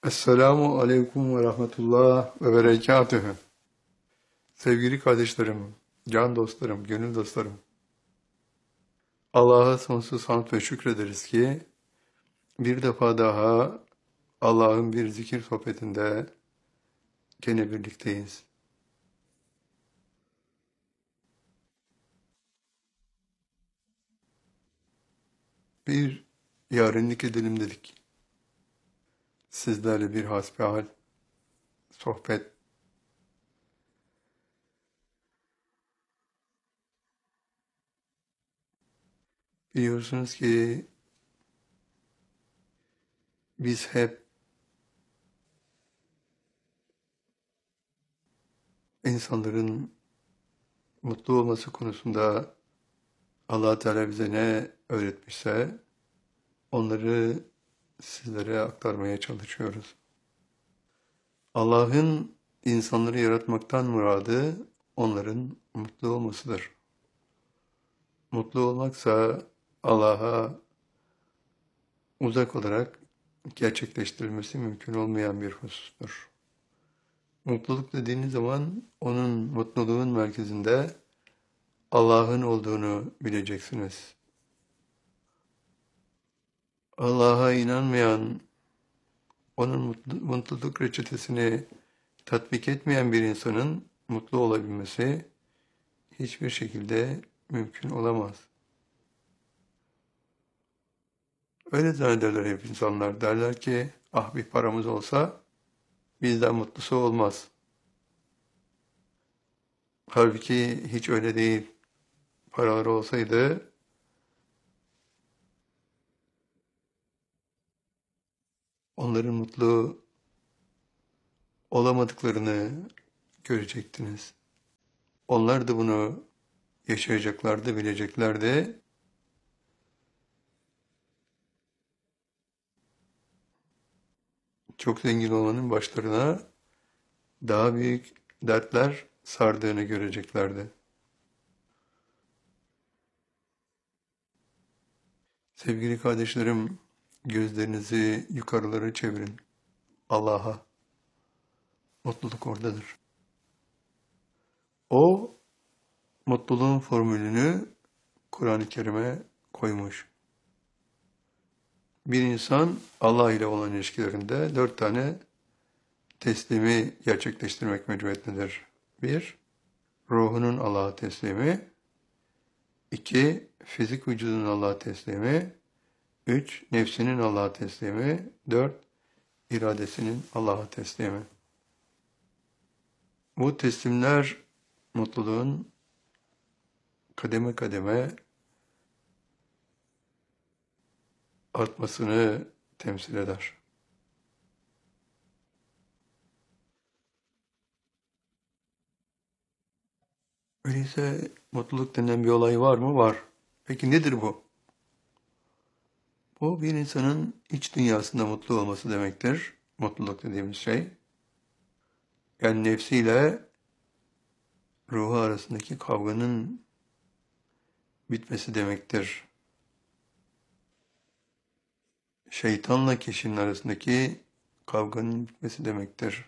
Esselamu Aleyküm ve Rahmetullah ve Berekatühü. Sevgili kardeşlerim, can dostlarım, gönül dostlarım. Allah'a sonsuz hamd ve şükrederiz ki bir defa daha Allah'ın bir zikir sohbetinde gene birlikteyiz. Bir yarenlik edelim dedik. Sizlerle bir hasbihal, sohbet. Biliyorsunuz ki biz hep insanların mutlu olması konusunda Allah Teala bize ne öğretmişse onları sizlere aktarmaya çalışıyoruz. Allah'ın insanları yaratmaktan muradı onların mutlu olmasıdır. Mutlu olmaksa Allah'a uzak olarak gerçekleştirilmesi mümkün olmayan bir husustur. Mutluluk dediğiniz zaman onun mutluluğun merkezinde Allah'ın olduğunu bileceksiniz. Allah'a inanmayan, onun mutluluk reçetesini tatbik etmeyen bir insanın mutlu olabilmesi hiçbir şekilde mümkün olamaz. Öyle zannederler hep insanlar. Derler ki, ah bir paramız olsa bizden mutlusu olmaz. Halbuki hiç öyle değil. Paraları olsaydı onların mutlu olamadıklarını görecektiniz. Onlar da bunu yaşayacaklardı, bileceklerdi. Çok zengin olmanın başlarına daha büyük dertler sardığını göreceklerdi. Sevgili kardeşlerim, gözlerinizi yukarılara çevirin. Allah'a. Mutluluk oradadır. O mutluluğun formülünü Kur'an-ı Kerim'e koymuş. Bir insan Allah ile olan ilişkilerinde 4 tane teslimi gerçekleştirmek mecburiyetindedir. 1. Ruhunun Allah'a teslimi. 2. Fizik vücudunun Allah'a teslimi. 3. Nefsinin Allah'a teslimi. 4. İradesinin Allah'a teslimi. Bu teslimler mutluluğun kademe kademe artmasını temsil eder. Öyleyse mutluluk denen bir olay var mı? Var. Peki nedir bu? Bu bir insanın iç dünyasında mutlu olması demektir. Mutluluk dediğimiz şey. Yani nefsiyle ruhu arasındaki kavganın bitmesi demektir. Şeytanla kişinin arasındaki kavganın bitmesi demektir.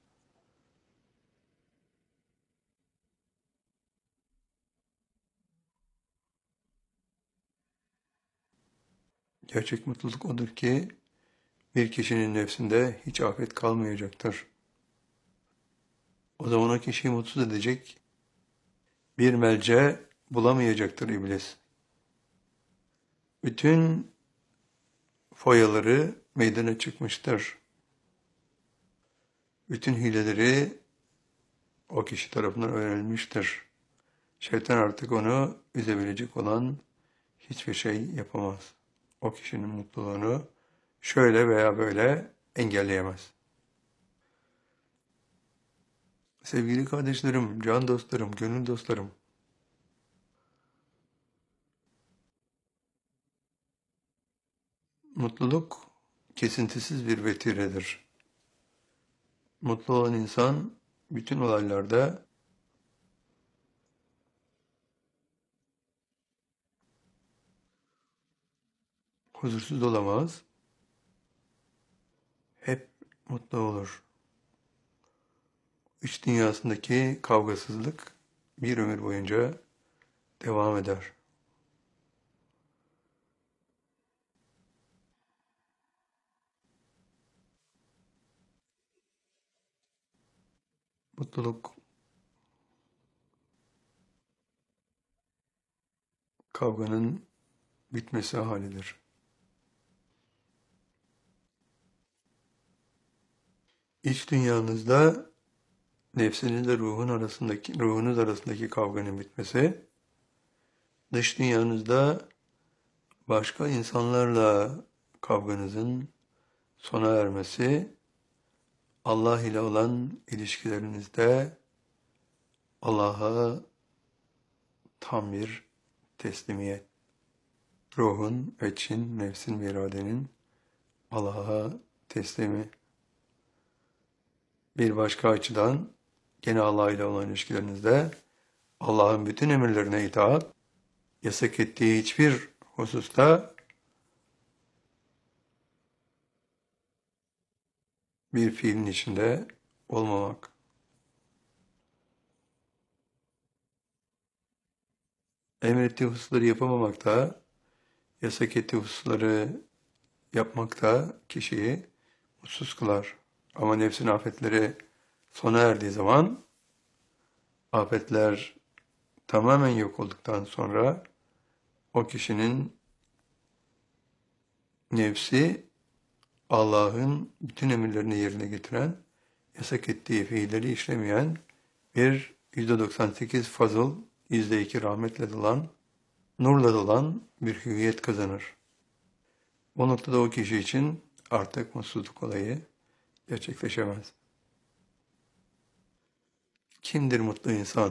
Gerçek mutluluk odur ki bir kişinin nefsinde hiç afet kalmayacaktır. O zaman o kişiyi mutsuz edecek bir melce bulamayacaktır iblis. Bütün foyaları meydana çıkmıştır. Bütün hileleri o kişi tarafından öğrenilmiştir. Şeytan artık onu üzebilecek olan hiçbir şey yapamaz. O kişinin mutluluğunu şöyle veya böyle engelleyemez. Sevgili kardeşlerim, can dostlarım, gönül dostlarım, mutluluk kesintisiz bir vetiredir. Mutlu olan insan bütün olaylarda huzursuz olamaz. Hep mutlu olur. İç dünyasındaki kavgasızlık bir ömür boyunca devam eder. Mutluluk kavganın bitmesi halidir. İç dünyanızda nefsinizle ruhunuz arasındaki kavganın bitmesi, dış dünyanızda başka insanlarla kavganızın sona ermesi, Allah ile olan ilişkilerinizde Allah'a tam bir teslimiyet, ruhun ve nefsin ve iradenin Allah'a teslimi. Bir başka açıdan gene Allah ile olan ilişkilerinizde Allah'ın bütün emirlerine itaat, yasak ettiği hiçbir hususta bir fiilin içinde olmamak. Emrettiği hususları yapamamak da, yasak ettiği hususları yapmak da kişiyi mutsuz kılar. Ama nefsin afetleri sona erdiği zaman, afetler tamamen yok olduktan sonra o kişinin nefsi Allah'ın bütün emirlerini yerine getiren, yasak ettiği fiilleri işlemeyen bir %98 fazıl, %2 rahmetle dolan, nurla dolan bir hüviyet kazanır. O noktada o kişi için artık mutsuzluk olayı gerçekleşemez. Kimdir mutlu insan?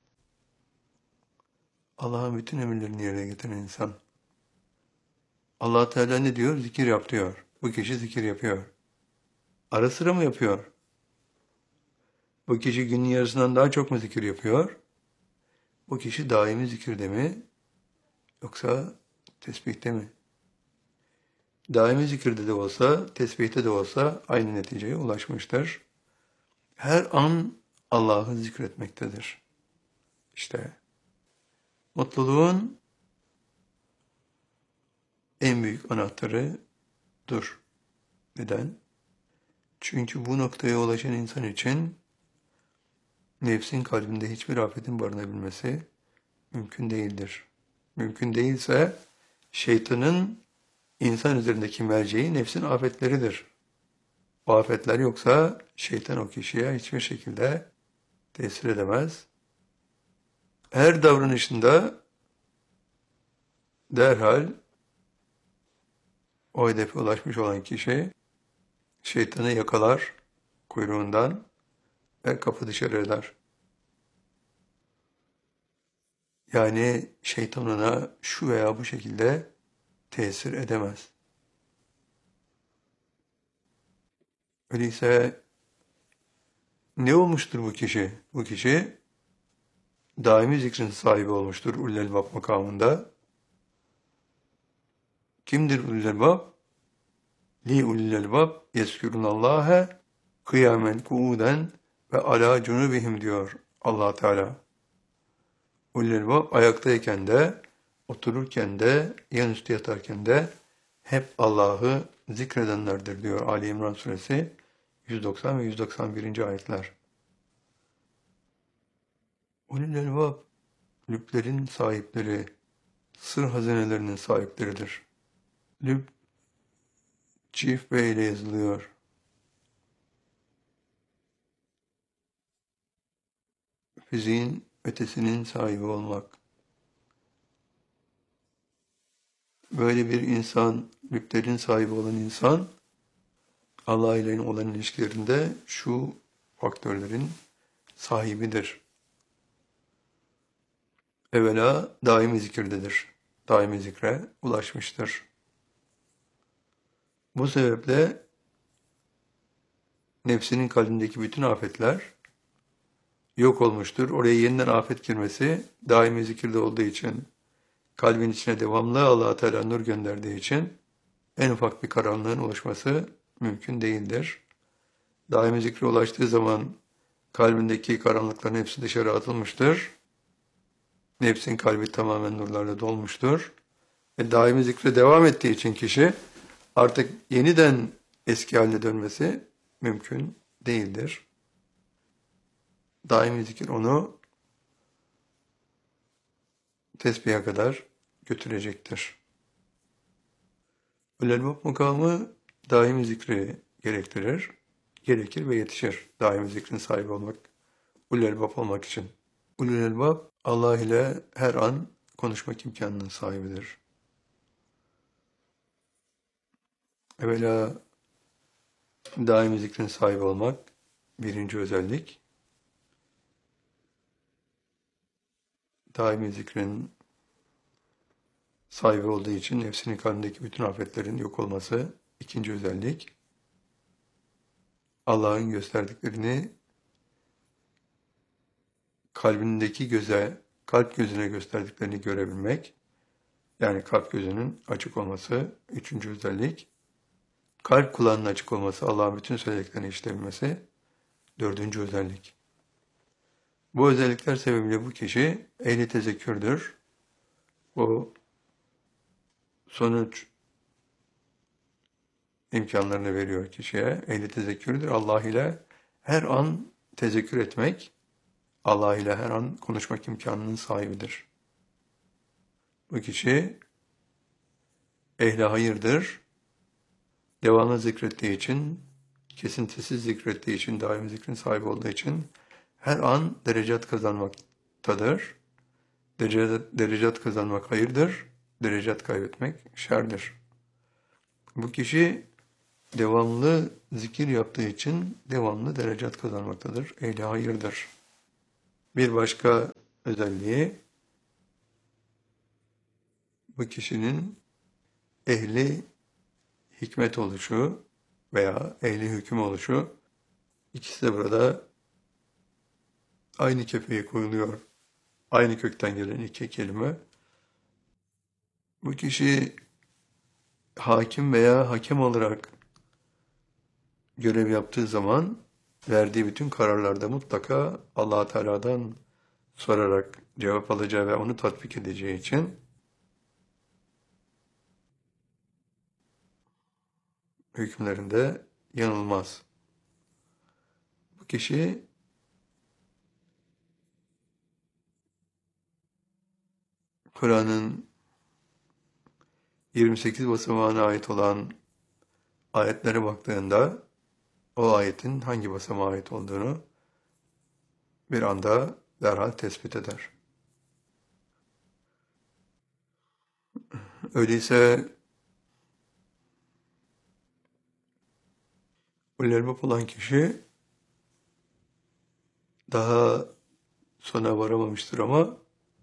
Allah'ın bütün emirlerini yerine getiren insan. Allah Teala ne diyor? Zikir yap diyor. Bu kişi zikir yapıyor. Ara sıra mı yapıyor? Bu kişi günün yarısından daha çok mu zikir yapıyor? Bu kişi daimi zikirde mi? Yoksa tesbihte mi? Daimi zikirde de olsa, tesbihte de olsa aynı neticeye ulaşmıştır. Her an Allah'ı zikretmektedir. İşte mutluluğun en büyük anahtarıdır. Neden? Çünkü bu noktaya ulaşan insan için nefsin kalbinde hiçbir afetin barınabilmesi mümkün değildir. Mümkün değilse şeytanın insan üzerindeki merceği nefsin afetleridir. O afetler yoksa şeytan o kişiye hiçbir şekilde tesir edemez. Her davranışında derhal o hedefe ulaşmış olan kişi şeytanı yakalar kuyruğundan ve kapı dışarı eder. Yani şeytan ona şu veya bu şekilde tesir edemez. Öyleyse ne olmuştur bu kişi? Bu kişi daimi zikrin sahibi olmuştur ulul elbab makamında. Kimdir ulul elbab? Li ulul elbab yezkurunallâhe kıyamen kuuden ve alâ cunubihim diyor Allah Teala. Ulul elbab ayaktayken de, otururken de, yanüstü yatarken de hep Allah'ı zikredenlerdir diyor Ali İmran suresi 190 ve 191. ayetler. Ulul elbab lüblerin sahipleri, sır hazinelerinin sahipleridir. Lüb çift B ile yazılıyor. Fiziğin ötesinin sahibi olmak. Böyle bir insan, lüblerin sahibi olan insan, Allah ile olan ilişkilerinde şu faktörlerin sahibidir. Evvela daimi zikirdedir. Daimi zikre ulaşmıştır. Bu sebeple nefsinin kalbindeki bütün afetler yok olmuştur. Oraya yeniden afet girmesi daimi zikirde olduğu için, kalbin içine devamlı Allah-u Teala nur gönderdiği için en ufak bir karanlığın oluşması mümkün değildir. Daimi zikre ulaştığı zaman kalbindeki karanlıkların hepsi dışarı atılmıştır. Nefsin kalbi tamamen nurlarla dolmuştur. Ve daimi zikre devam ettiği için kişi artık yeniden eski haline dönmesi mümkün değildir. Daimi zikir onu tesbihe kadar götürecektir. Ulelbap makamı daimi zikri gerektirir, gerekir ve yetişir. Daimi zikrin sahibi olmak, ulelbap olmak için. Ulelbap Allah ile her an konuşmak imkanının sahibidir. Evvela daimi zikrin sahibi olmak birinci özellik. Daimi zikrin sahibi olduğu için nefsinin kalbindeki bütün afetlerin yok olması ikinci özellik. Allah'ın gösterdiklerini kalbindeki göze, kalp gözüne gösterdiklerini görebilmek, yani kalp gözünün açık olması üçüncü özellik. Kalp kulağının açık olması, Allah'ın bütün söylediklerini işitebilmesi dördüncü özellik. Bu özellikler sebebiyle bu kişi ehli tezekkürdür. Bu sonuç imkanlarını veriyor kişiye. Ehli tezekkürdür. Allah ile her an tezekkür etmek, Allah ile her an konuşmak imkanının sahibidir. Bu kişi ehli hayırdır. Devamlı zikrettiği için, kesintisiz zikrettiği için, daimi zikrin sahibi olduğu için her an derecat kazanmaktadır. Derecat kazanmak hayırdır, derecat kaybetmek şerdir. Bu kişi devamlı zikir yaptığı için devamlı derecat kazanmaktadır. Ehli hayırdır. Bir başka özelliği, bu kişinin ehli hikmet oluşu veya ehli hüküm oluşu, ikisi de burada aynı kefeye koyuluyor. Aynı kökten gelen iki kelime. Bu kişi hakim veya hakem olarak görev yaptığı zaman verdiği bütün kararlarda mutlaka Allah Teala'dan sorarak cevap alacağı ve onu tatbik edeceği için hükümlerinde yanılmaz. Bu kişi Kur'an'ın 28 basamağına ait olan ayetlere baktığında o ayetin hangi basamağa ait olduğunu bir anda derhal tespit eder. Öyleyse ulelbap olan kişi daha sona varamamıştır ama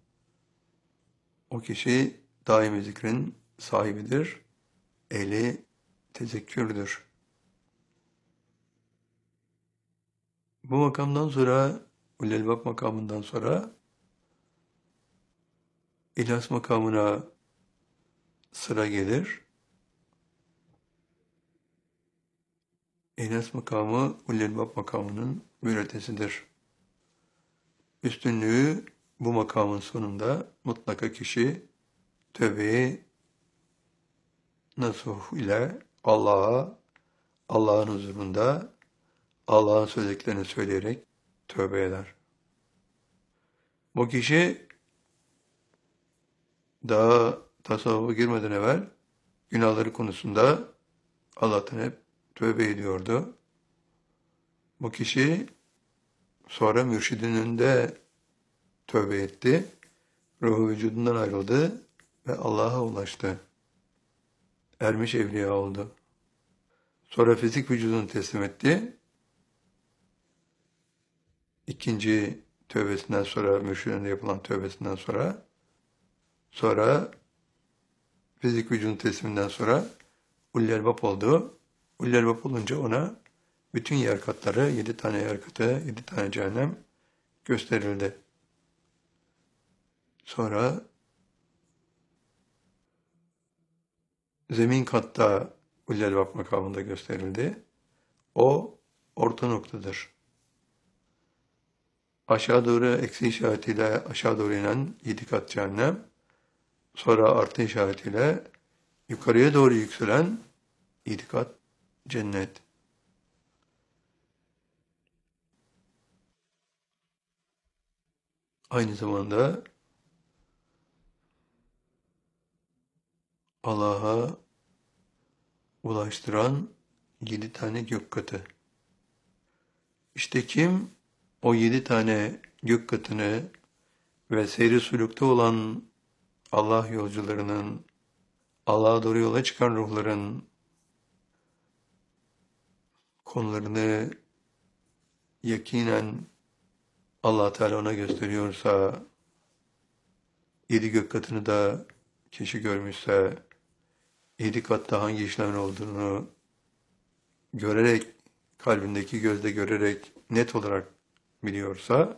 o kişi daimi zikrin sahibidir, ehli tezekkürdür. Bu makamdan sonra, ulelbap makamından sonra İhlas makamına sıra gelir. İhlas makamı ulelbap makamının bir ötesidir. Üstünlüğü bu makamın sonunda mutlaka kişi tövbeyi nasuh ile Allah'ın huzurunda Allah'ın söylediklerini söyleyerek tövbe eder. Bu kişi daha tasavvufa girmeden evvel günahları konusunda Allah'tan hep tövbe ediyordu. Bu kişi sonra mürşidinin önünde tövbe etti. Ruhu vücudundan ayrıldı ve Allah'a ulaştı. Ermiş evliya oldu. Sonra fizik vücudunu teslim etti. İkinci tövbesinden sonra, mürşidinde yapılan tövbesinden sonra fizik vücudun tesliminden sonra Ullelbap oldu. Ullelbap olunca ona bütün yer katları, 7 tane yer katı, 7 tane cehennem gösterildi. Sonra zemin katta Ullelbap makamında gösterildi. O orta noktadır. Aşağı doğru eksi işaretiyle aşağı doğru inen 7 kat cehennem, sonra artı işaretiyle yukarıya doğru yükselen 7 kat cennet. Aynı zamanda Allah'a ulaştıran 7 tane gök katı. İşte kim o 7 tane gök katını ve seyri sülükte olan Allah yolcularının, Allah'a doğru yola çıkan ruhların konularını yakinen Allah Teala ona gösteriyorsa, 7 gök katını da kişi görmüşse, 7 katta hangi işlemler olduğunu görerek, kalbindeki gözle görerek net olarak biliyorsa,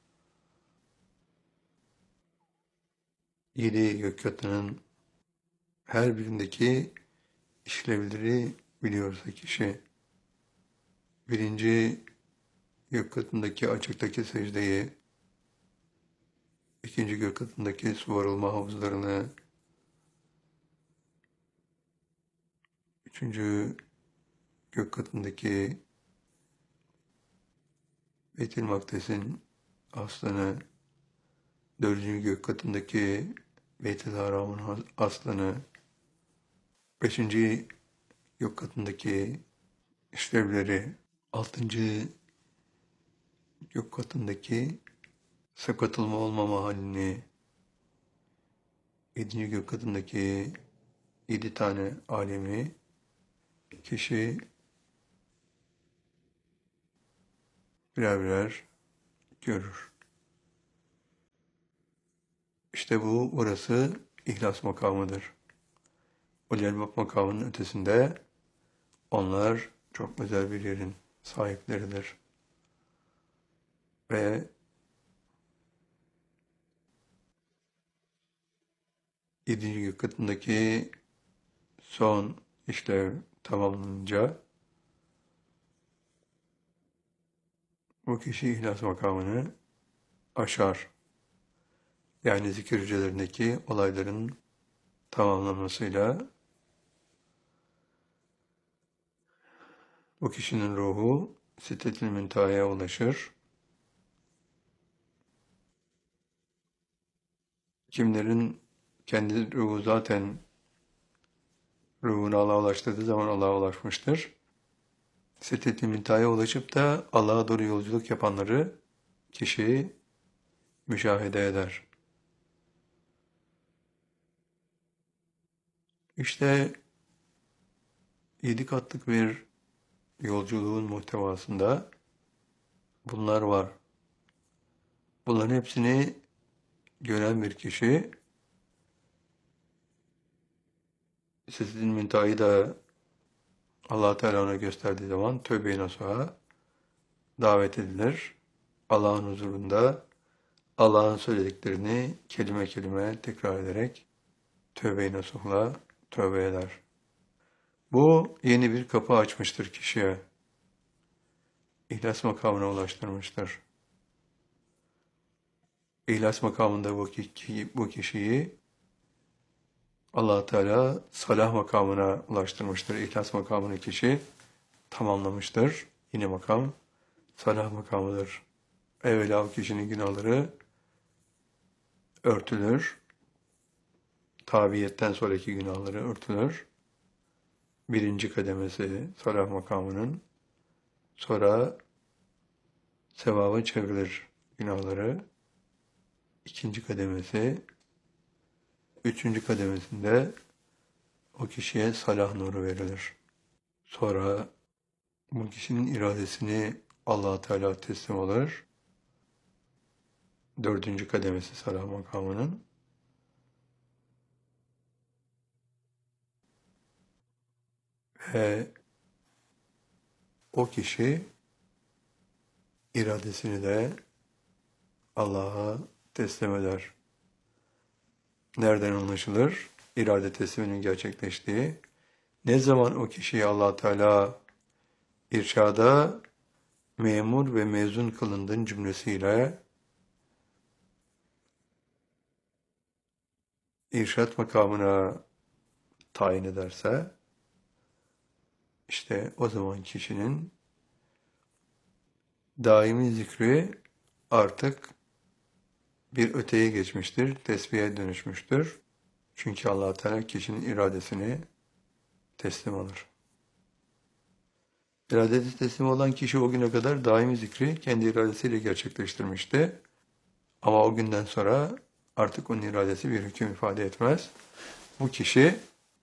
7 gök katının her birindeki işlevleri biliyorsa kişi, birinci gök katındaki açıktaki secdeyi, ikinci gök katındaki su arılma havuzlarını, üçüncü gök katındaki Beyt-i Makdes'in aslanı, dördüncü gök katındaki Beyt-i Haram'ın aslanı, beşinci gök katındaki işlevleri, altıncı gök katındaki sakatılma olmama halini, yedinci gök katındaki 7 tane alemi kişi birer birer görür. İşte burası ihlas makamıdır. O Elbap makamının ötesinde onlar çok özel bir yerin sahipleridir. Ve 7. gök katındaki son işlev tamamlanınca bu kişi ihlas makamını aşar. Yani zikir hücrelerindeki olayların tamamlanmasıyla bu kişinin ruhu Sidret-i Münteha'ya ulaşır. Kimlerin kendi ruhu zaten ruhunu Allah'a ulaştırdığı zaman Allah'a ulaşmıştır. Sidret-i Münteha'ya ulaşıp da Allah'a doğru yolculuk yapanları kişi müşahede eder. İşte 7 katlık bir yolculuğun muhtevasında bunlar var. Bunların hepsini gören bir kişi Sidret-i Münteha'yı da Allah Teala ona gösterdiği zaman tövbe-i nasuha davet edilir. Allah'ın huzurunda Allah'ın söylediklerini kelime kelime tekrar ederek tövbe-i nasuhla tövbe eder. Bu yeni bir kapı açmıştır kişiye. İhlas makamına ulaştırmıştır. İhlas makamında bu kişiyi Allah Teala salah makamına ulaştırmıştır. İhlas makamını kişi tamamlamıştır. Yine makam salah makamıdır. Evvela o kişinin günahları örtülür. Tabiyetten sonraki günahları örtülür. Birinci kademesi salah makamının. Sonra sevaba çevrilir günahları. İkinci kademesi, üçüncü kademesinde o kişiye salah nuru verilir. Sonra bu kişinin iradesini Allah Teala teslim alır. Dördüncü kademesi salah makamının. Ve o kişi iradesini de Allah'a teslim eder. Nereden anlaşılır? İrade tesliminin gerçekleştiği. Ne zaman o kişiyi Allah Teala irşada memur ve mezun kılındığın cümlesiyle irşat makamına tayin ederse, işte o zaman kişinin daimi zikri artık bir öteye geçmiştir, tesbihe dönüşmüştür. Çünkü Allah Teala kişinin iradesini teslim alır. İradesi teslim olan kişi o güne kadar daimi zikri kendi iradesiyle gerçekleştirmişti. Ama o günden sonra artık onun iradesi bir hüküm ifade etmez. Bu kişi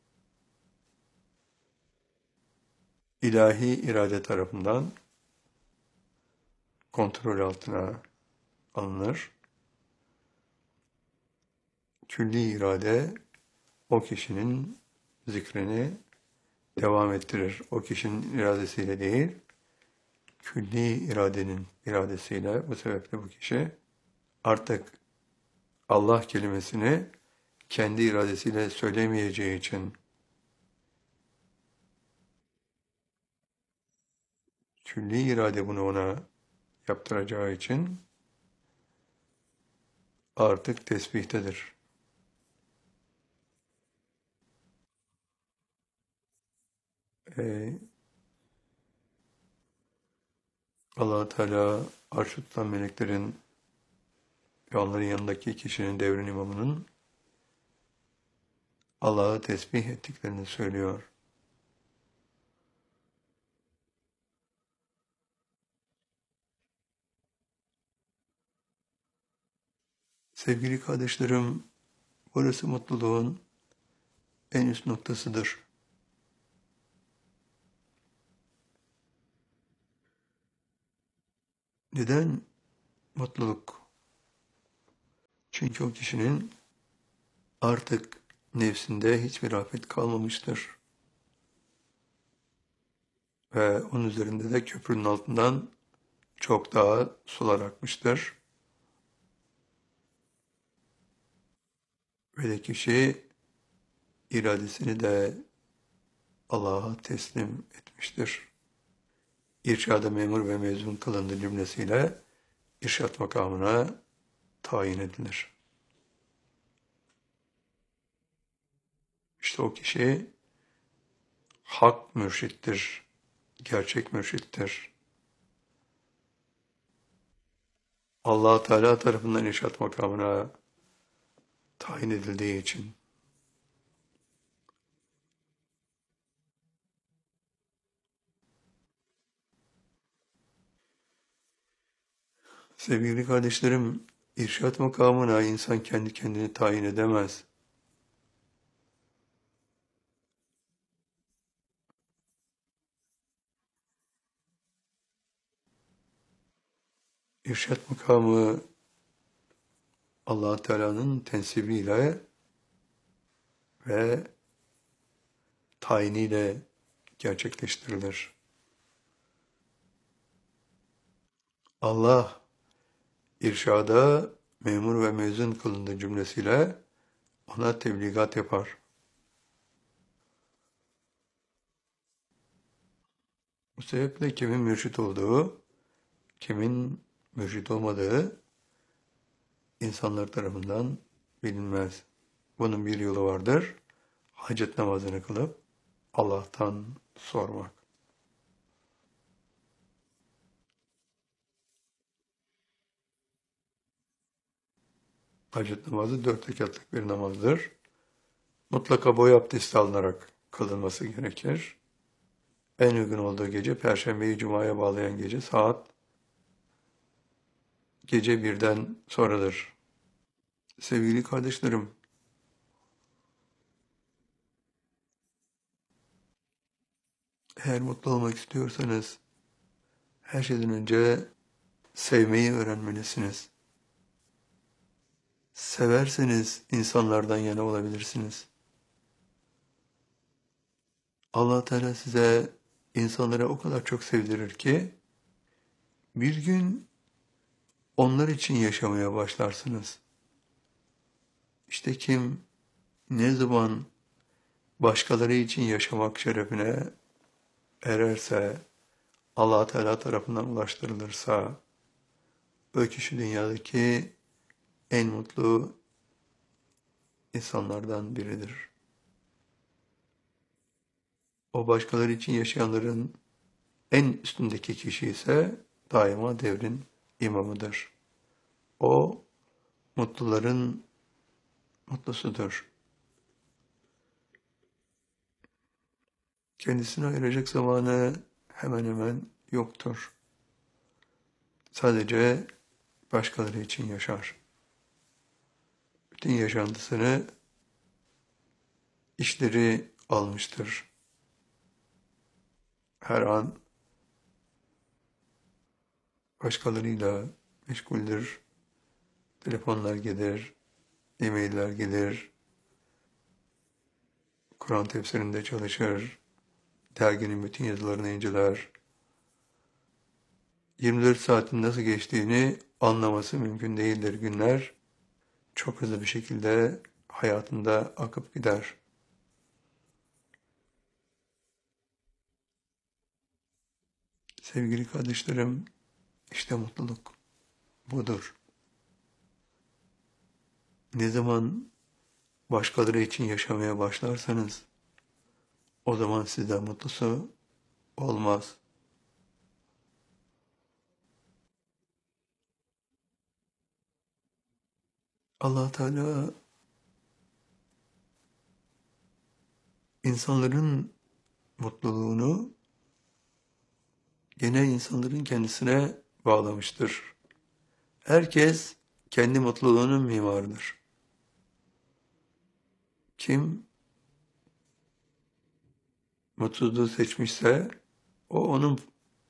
ilahi irade tarafından kontrol altına alınır. Külli irade o kişinin zikrini devam ettirir. O kişinin iradesiyle değil, külli iradenin iradesiyle. Bu sebeple bu kişi artık Allah kelimesini kendi iradesiyle söylemeyeceği için, külli irade bunu ona yaptıracağı için artık tesbihtedir. Allah Teala arş tutan meleklerin ve onların yanındaki kişinin devrin imamının Allah'ı tesbih ettiklerini söylüyor. Sevgili kardeşlerim, burası mutluluğun en üst noktasıdır. Neden mutluluk? Çünkü o kişinin artık nefsinde hiçbir afet kalmamıştır. Ve onun üzerinde de köprünün altından çok daha sular akmıştır. Ve de kişi iradesini de Allah'a teslim etmiştir. İrşada memur ve mezun kılındı cümlesiyle irşat makamına tayin edilir. İşte o kişi hak mürşittir, gerçek mürşittir. Allah Teala tarafından irşat makamına tayin edildiği için. Sevgili kardeşlerim, irşat makamına insan kendi kendini tayin edemez. İrşat makamı Allah Teala'nın tensibiyle ve tayiniyle gerçekleştirilir. Allah irşada memur ve mezun kılındı cümlesiyle ona tebligat yapar. Bu sebeple kimin mürşit olduğu, kimin mürşit olmadığı insanlar tarafından bilinmez. Bunun bir yolu vardır. Hacet namazını kılıp Allah'tan sormak. Hacet namazı 4 rekatlık bir namazdır. Mutlaka boy abdesti alınarak kılınması gerekir. En uygun olduğu gece Perşembeyi Cuma'ya bağlayan gece saat gece 1'den sonradır. Sevgili kardeşlerim, eğer mutlu olmak istiyorsanız her şeyden önce sevmeyi öğrenmelisiniz. Severseniz insanlardan yana olabilirsiniz. Allah Teala size insanlara o kadar çok sevdirir ki bir gün onlar için yaşamaya başlarsınız. İşte kim ne zaman başkaları için yaşamak şerefine ererse, Allah Teala tarafından ulaştırılırsa o kişi dünyadaki en mutlu insanlardan biridir. O başkaları için yaşayanların en üstündeki kişi ise daima devrin imamıdır. O mutluların mutlusudur. Kendisine ayıracak zamanı hemen hemen yoktur. Sadece başkaları için yaşar. Bütün yaşantısını işleri almıştır. Her an başkalarıyla meşguldür. Telefonlar gelir, e-mailler gelir, Kur'an tefsirinde çalışır, derginin bütün yazılarını inceler. 24 saatin nasıl geçtiğini anlaması mümkün değildir. Günler çok hızlı bir şekilde hayatında akıp gider. Sevgili kardeşlerim, işte mutluluk budur. Ne zaman başkaları için yaşamaya başlarsanız, o zaman sizden mutlusu olmaz. Allah Teala insanların mutluluğunu gene insanların kendisine bağlamıştır. Herkes kendi mutluluğunun mimarıdır. Kim mutsuzluğu seçmişse o onun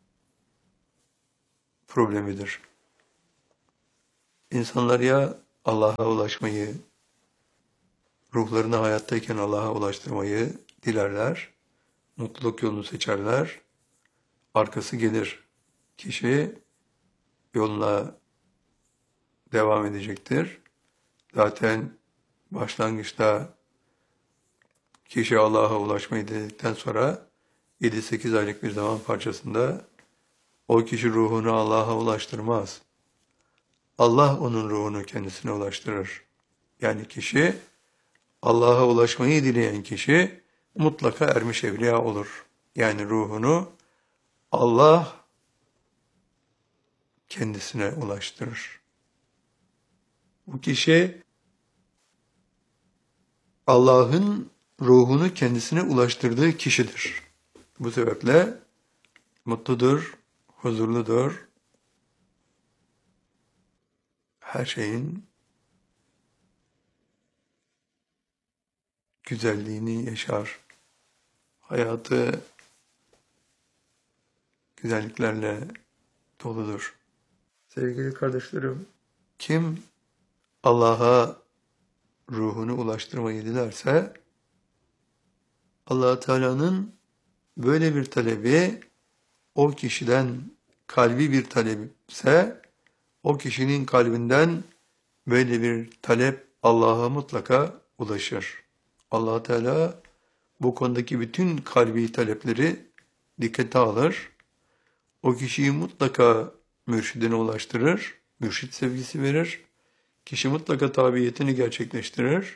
problemidir. İnsanlar ya Allah'a ulaşmayı, ruhlarını hayattayken Allah'a ulaştırmayı dilerler, mutluluk yolunu seçerler, arkası gelir. Kişi yoluna devam edecektir. Zaten başlangıçta kişi Allah'a ulaşmayı dedikten sonra 7-8 aylık bir zaman parçasında o kişi ruhunu Allah'a ulaştırmaz. Allah onun ruhunu kendisine ulaştırır. Yani kişi Allah'a ulaşmayı dileyen kişi mutlaka ermiş evliya olur. Yani ruhunu Allah kendisine ulaştırır. Bu kişi Allah'ın ruhunu kendisine ulaştırdığı kişidir. Bu sebeple mutludur, huzurludur. Her şeyin güzelliğini yaşar. Hayatı güzelliklerle doludur. Sevgili kardeşlerim, kim Allah'a ruhunu ulaştırmayı dilerse, Allah Teala'nın böyle bir talebi o kişiden kalbi bir talepse, o kişinin kalbinden böyle bir talep Allah'a mutlaka ulaşır. Allah Teala bu konudaki bütün kalbi talepleri dikkate alır. O kişiyi mutlaka mürşidine ulaştırır, mürşit sevgisi verir. Kişi mutlaka tabiyetini gerçekleştirir.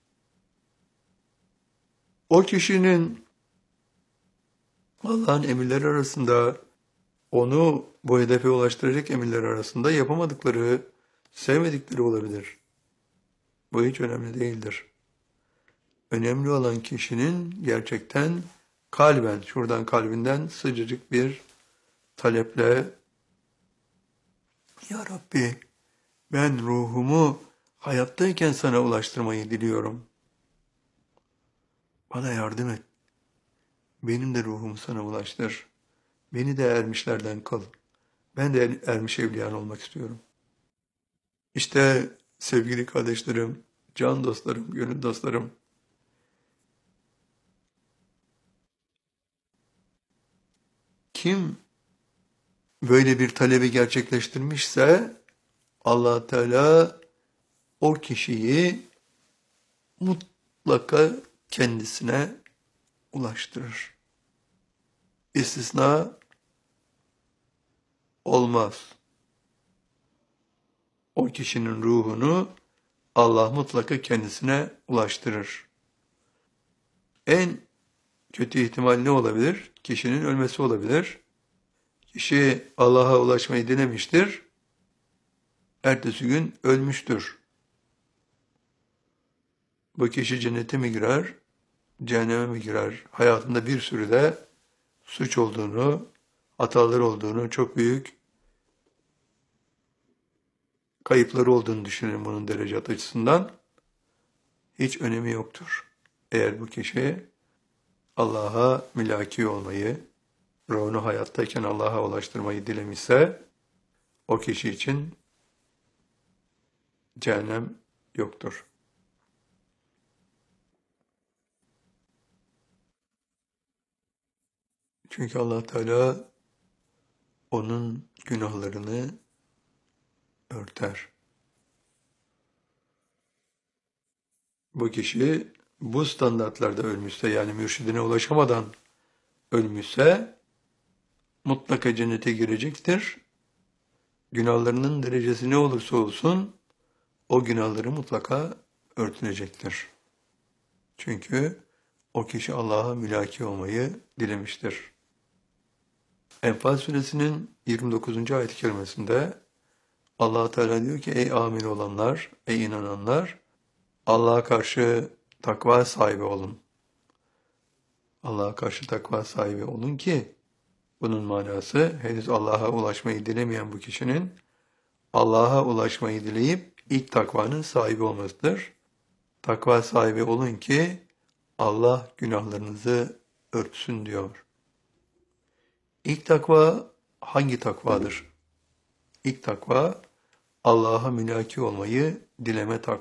O kişinin Allah'ın emirleri arasında, onu bu hedefe ulaştıracak emirler arasında yapamadıkları, sevmedikleri olabilir. Bu hiç önemli değildir. Önemli olan kişinin gerçekten kalben, şuradan kalbinden sıcacık bir taleple, Ya Rabbi, ben ruhumu hayattayken sana ulaştırmayı diliyorum. Bana yardım et. Benim de ruhumu sana ulaştır. Beni de ermişlerden kıl. Ben de ermiş evliyan olmak istiyorum. İşte sevgili kardeşlerim, can dostlarım, gönül dostlarım, kim böyle bir talebi gerçekleştirmişse Allah Teala o kişiyi mutlaka kendisine ulaştırır. İstisna olmaz. O kişinin ruhunu Allah mutlaka kendisine ulaştırır. En kötü ihtimal ne olabilir? Kişinin ölmesi olabilir. Kişi Allah'a ulaşmayı denemiştir. Ertesi gün ölmüştür. Bu kişi cennete mi girer, cehenneme mi girer? Hayatında bir sürü de suç olduğunu, hatalar olduğunu, çok büyük kayıpları olduğunu düşünelim bunun derecet açısından. Hiç önemi yoktur. Eğer bu kişi Allah'a mülaki olmayı, ruhunu hayattayken Allah'a ulaştırmayı dilemişse, o kişi için cehennem yoktur. Çünkü Allah Teala onun günahlarını örter. Bu kişi bu standartlarda ölmüşse, yani mürşidine ulaşamadan ölmüşse mutlaka cennete girecektir. Günahlarının derecesi ne olursa olsun o günahları mutlaka örtülecektir. Çünkü o kişi Allah'a mülaki olmayı dilemiştir. Enfal suresinin 29. ayet-i kerimesinde Allah Teala diyor ki: ey amin olanlar, ey inananlar, Allah'a karşı takva sahibi olun. Allah'a karşı takva sahibi olun ki bunun manası henüz Allah'a ulaşmayı dilemeyen bu kişinin Allah'a ulaşmayı dileyip ilk takvanın sahibi olmasıdır. Takva sahibi olun ki Allah günahlarınızı örtsün diyor. İlk takva hangi takvadır? İlk takva Allah'a mülaki olmayı dileme takvadır.